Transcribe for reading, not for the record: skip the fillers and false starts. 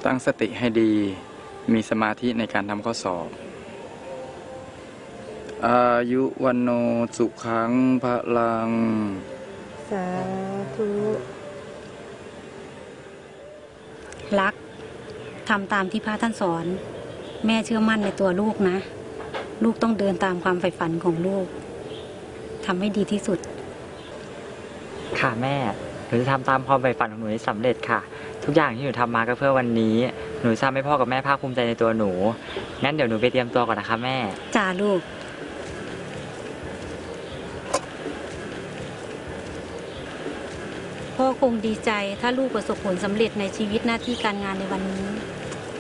ตั้งสติให้ดีมีสมาธิในการทำข้อสอบอายุวันโนสุขังพลังสาธุรักทำตามที่พระท่านสอนแม่เชื่อมั่นในตัวลูกนะลูกต้องเดินตามความใฝ่ฝันของลูกทำให้ดีที่สุดค่ะแม่หนูจะทำตามความใฝ่ฝันของหนูให้สำเร็จค่ะทุกอย่างที่หนูทำมาก็เพื่อวันนี้หนูทำให้พ่อกับแม่ภาคภูมิใจในตัวหนูงั้นเดี๋ยวหนูไปเตรียมตัวก่อนนะคะแม่จ้าลูกพ่อคงดีใจถ้าลูกประสบผลสำเร็จในชีวิตหน้าที่การงานในวันนี้